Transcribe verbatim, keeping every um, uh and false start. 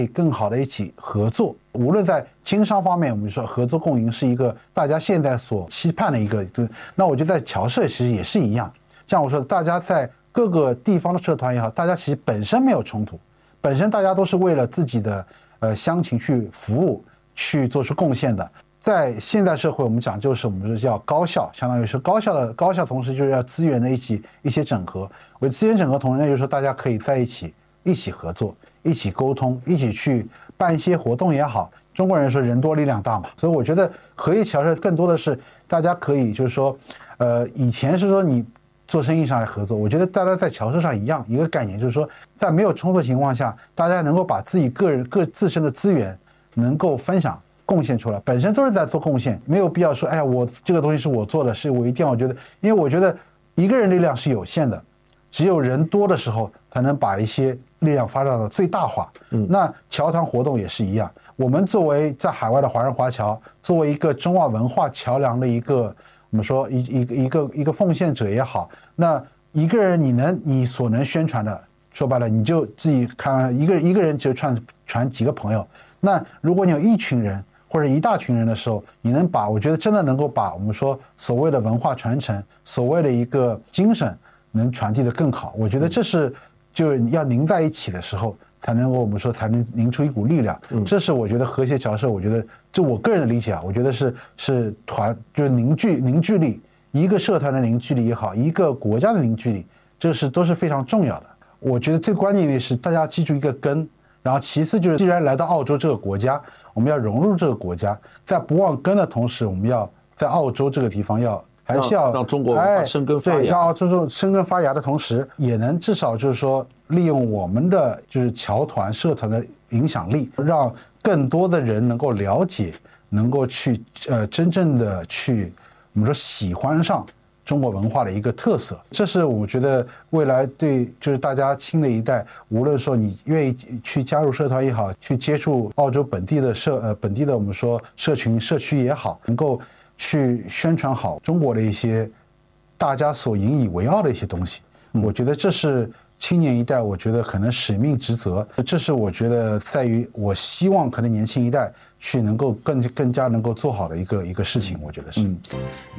更好的一起合作。无论在经商方面，我们说合作共赢是一个大家现在所期盼的一个。那我觉得在侨社其实也是一样，像我说的，大家在各个地方的社团也好，大家其实本身没有冲突，本身大家都是为了自己的呃乡情去服务，去做出贡献的。在现代社会，我们讲究是我们说叫高效，相当于是高效的高效，同时就是要资源的一起一些整合。我资源整合同时呢，就是说大家可以在一起一起合作，一起沟通，一起去办一些活动也好。中国人说人多力量大嘛，所以我觉得合一侨社更多的是大家可以就是说，呃，以前是说你做生意上来合作，我觉得大家在侨社上一样一个概念，就是说在没有冲突的情况下，大家能够把自己个人各自身的资源能够分享。贡献出来，本身都是在做贡献，没有必要说，哎呀，我这个东西是我做的，是我一定要觉得，因为我觉得一个人力量是有限的，只有人多的时候才能把一些力量发展到最大化。嗯，那侨团活动也是一样，我们作为在海外的华人华侨，作为一个中外文化桥梁的一个，我们说一一个一个一个奉献者也好，那一个人你能你所能宣传的，说白了，你就自己看一个一个人就传传几个朋友，那如果你有一群人。或者一大群人的时候，你能把我觉得真的能够把我们说所谓的文化传承，所谓的一个精神能传递得更好。我觉得这是就要拧在一起的时候，才能够我们说才能凝出一股力量。这是我觉得和谐侨社，我觉得就我个人的理解啊，我觉得是是团就是凝聚凝聚力，一个社团的凝聚力也好，一个国家的凝聚力，这是都是非常重要的。我觉得最关键的是大家记住一个根。然后其次就是，既然来到澳洲这个国家，我们要融入这个国家，在不忘根的同时，我们要在澳洲这个地方要还是要让中国文化生根发芽， 对，让澳洲生根发芽的同时，也能至少就是说，利用我们的就是侨团社团的影响力，让更多的人能够了解，能够去呃真正的去我们说喜欢上。中国文化的一个特色，这是我觉得未来对就是大家新的一代，无论说你愿意去加入社团也好，去接触澳洲本地的社呃本地的我们说社群社区也好，能够去宣传好中国的一些大家所引以为傲的一些东西。我觉得这是青年一代，我觉得可能使命职责，这是我觉得在于我希望可能年轻一代去能够更更加能够做好的一个一个事情，我觉得是。嗯